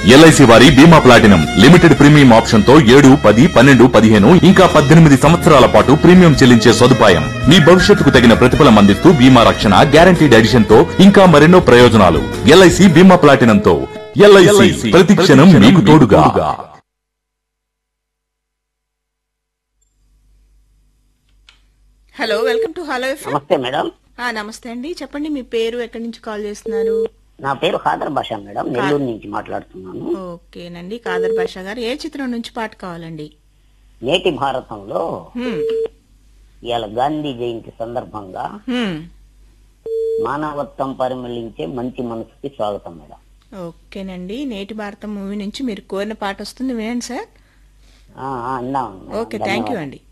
LIC వారి బీమా platinum limited premium option తో 7, 10, 12, 15 ఇంకా 18 సంవత్సరాల పాటు ప్రీమియం చెల్లించే సదుపాయం. మీ భవిష్యత్తుకు తగిన ప్రతిఫలం అందిస్తూ బీమా రక్షణ, గ్యారంటీడ్ ఎడిషన్ తో ఇంకా మరెన్నో ప్రయోజనాలు. ఎల్ఐసి బీమా ప్లాటినం తో. ఎల్ఐసి ప్రతి క్షణం మీకు తోడుగా. Hello, welcome to hello FM. నమస్తే మేడం. నమస్తే అండి, చెప్పండి మీ పేరు, ఎక్కడి నుంచి కాల్ చేస్తున్నారు? నా పేరు ఖాదర్ బాషా మేడం, నెల్లూరు నుంచి మాట్లాడుతున్నాను. ఓకేనండి, ఖాదర్ బాషా గారు, ఏ చిత్రం నుంచి పాట కావాలండి? నేటి భారతంలో ఇవాళ గాంధీ జయంతి సందర్భంగా మానవత్వం పరిమళించే మంచి మనసుకి స్వాగతం మేడం. ఓకేనండి, నేటి భారతం మూవీ నుంచి మీరు కోరిన పాట వస్తుంది, వినండి సార్. విన్నాం. ఓకే, థ్యాంక్ యూ అండి.